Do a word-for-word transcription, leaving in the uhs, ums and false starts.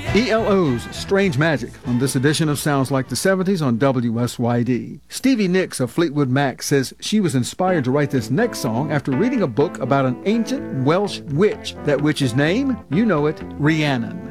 E L O's Strange Magic on this edition of Sounds Like the seventies on W S Y D. Stevie Nicks of Fleetwood Mac says she was inspired to write this next song after reading a book about an ancient Welsh witch. That witch's name? You know it, Rhiannon.